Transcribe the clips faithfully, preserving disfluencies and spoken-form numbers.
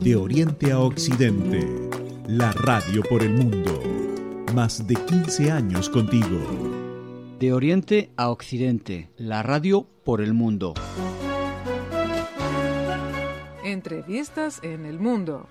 De Oriente a Occidente, la radio por el mundo. Más de quince años contigo. De Oriente a Occidente, la radio por el mundo. Entrevistas en el mundo.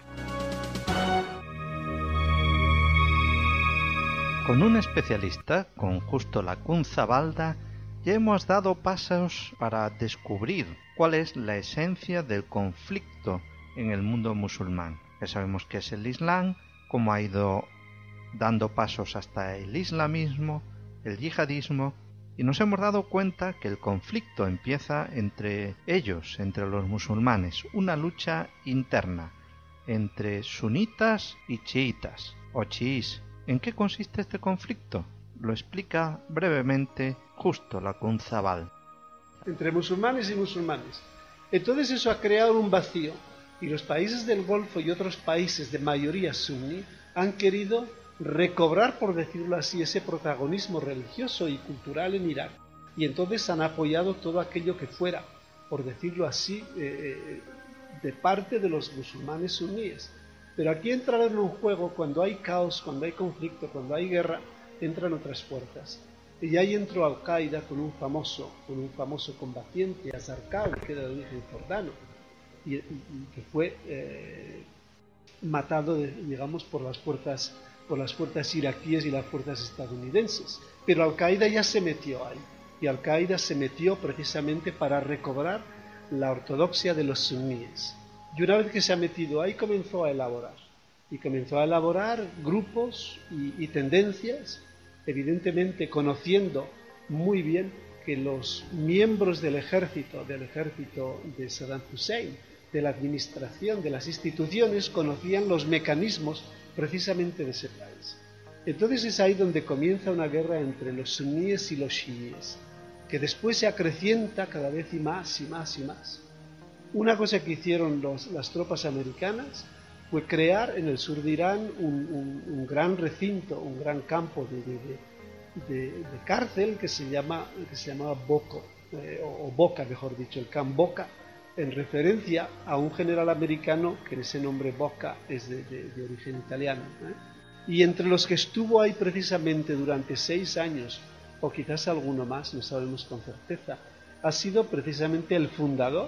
Con un especialista, con Justo Lacunza Balda, ya hemos dado pasos para descubrir cuál es la esencia del conflicto en el mundo musulmán. Ya sabemos qué es el Islam, cómo ha ido dando pasos hasta el islamismo, el yihadismo, y nos hemos dado cuenta que el conflicto empieza entre ellos, entre los musulmanes, una lucha interna entre sunitas y chiitas o chiís. ¿En qué consiste este conflicto? Lo explica brevemente Justo Lacunza Balda. Entre musulmanes y musulmanes. Entonces eso ha creado un vacío y los países del Golfo y otros países de mayoría suní han querido recobrar, por decirlo así, ese protagonismo religioso y cultural en Irak. Y entonces han apoyado todo aquello que fuera, por decirlo así, eh, de parte de los musulmanes suníes. Pero aquí entra en un juego, cuando hay caos, cuando hay conflicto, cuando hay guerra, entran otras fuerzas. Y ahí entró Al-Qaeda con un famoso, con un famoso combatiente, Azarqawi, que era de origen jordano, y, y, y que fue eh, matado, de, digamos, por las fuerzas, por las fuerzas iraquíes y las fuerzas estadounidenses. Pero Al-Qaeda ya se metió ahí, y Al-Qaeda se metió precisamente para recobrar la ortodoxia de los suníes. Y una vez que se ha metido ahí, comenzó a elaborar. Y comenzó a elaborar grupos y, y tendencias, evidentemente conociendo muy bien que los miembros del ejército, del ejército de Saddam Hussein, de la administración, de las instituciones, conocían los mecanismos precisamente de ese país. Entonces es ahí donde comienza una guerra entre los suníes y los chiíes, que después se acrecienta cada vez y más y más y más. Una cosa que hicieron los, las tropas americanas fue crear en el sur de Irán un, un, un gran recinto, un gran campo de, de, de, de cárcel que se, llama, que se llamaba Boko, eh, o, o Boca, mejor dicho, el Camp Boca, en referencia a un general americano que ese nombre Boca es de, de, de origen italiano. ¿eh? Y entre los que estuvo ahí precisamente durante seis años, o quizás alguno más, no sabemos con certeza, ha sido precisamente el fundador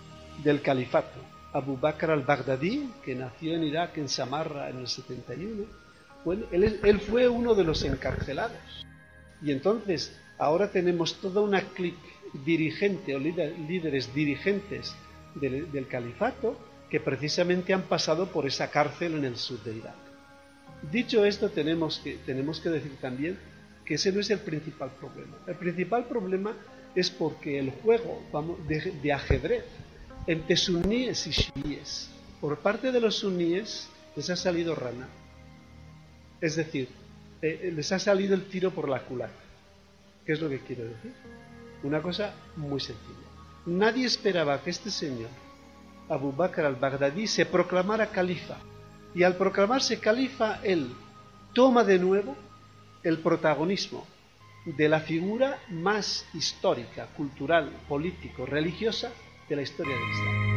del califato, Abu Bakr al-Baghdadi, que nació en Irak, en Samarra, en el setenta y uno. Bueno, él, él fue uno de los encarcelados. Y entonces, ahora tenemos toda una clique dirigente o líder, líderes dirigentes del, del califato que precisamente han pasado por esa cárcel en el sur de Irak. Dicho esto, tenemos que, tenemos que decir también que ese no es el principal problema. El principal problema es porque el juego, vamos, de, de ajedrez entre suníes y chiíes, por parte de los suníes les ha salido rana, es decir, eh, les ha salido el tiro por la culata. ¿Qué es lo que quiero decir? Una cosa muy sencilla. Nadie esperaba que este señor, Abu Bakr al-Baghdadi, se proclamara califa, y al proclamarse califa, él toma de nuevo el protagonismo de la figura más histórica, cultural, político, religiosa de la historia del Islam.